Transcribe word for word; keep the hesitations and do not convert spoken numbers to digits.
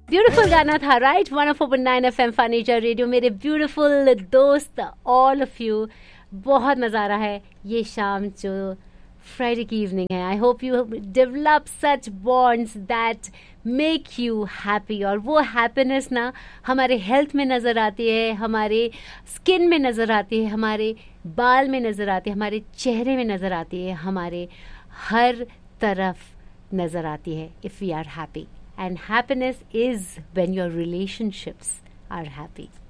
Beautiful गाना था, right? One four point nine F M furniture radio. मेरे beautiful दोस्त, ऑल ऑफ यू, बहुत मज़ा आ रहा है ये शाम जो फ्राइडे की इवनिंग है। I hope you develop such bonds that make you happy. और वो हैप्पीनेस ना हमारे हेल्थ में नज़र आती है, हमारे स्किन में नज़र आती है, हमारे बाल में नज़र आती है, हमारे चेहरे में नज़र आती है, हमारे हर तरफ नज़र आती है if we are happy. And happiness is when your relationships are happy.